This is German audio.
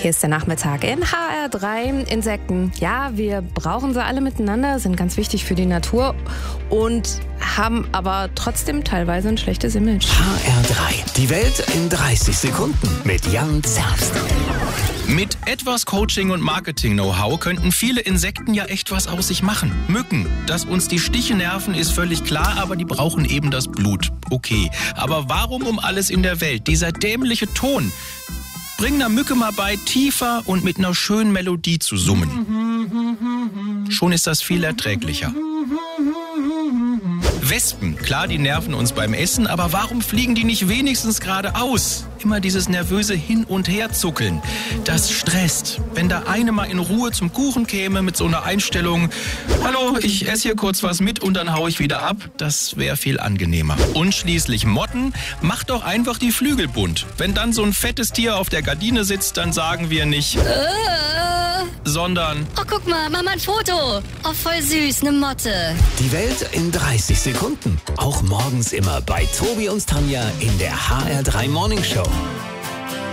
Hier ist der Nachmittag in HR3. Insekten, ja, wir brauchen sie alle miteinander, sind ganz wichtig für die Natur und haben aber trotzdem teilweise ein schlechtes Image. HR3, die Welt in 30 Sekunden mit Jan Zerbst. Mit etwas Coaching und Marketing-Know-how könnten viele Insekten ja echt was aus sich machen. Mücken, dass uns die Stiche nerven, ist völlig klar, aber die brauchen eben das Blut. Okay, aber warum um alles in der Welt dieser dämliche Ton? Bring einer Mücke mal bei, tiefer und mit einer schönen Melodie zu summen. Schon ist das viel erträglicher. Wespen, klar, die nerven uns beim Essen, aber warum fliegen die nicht wenigstens geradeaus? Immer dieses nervöse Hin- und Herzuckeln. Das stresst. Wenn da eine mal in Ruhe zum Kuchen käme mit so einer Einstellung, hallo, ich esse hier kurz was mit und dann hau ich wieder ab, das wäre viel angenehmer. Und schließlich Motten, macht doch einfach die Flügel bunt. Wenn dann so ein fettes Tier auf der Gardine sitzt, dann sagen wir nicht, sondern, oh, guck mal, Mama, ein Foto. Oh, voll süß, eine Motte. Die Welt in 30 Sekunden. Auch morgens immer bei Tobi und Tanja in der HR3 Morning Show.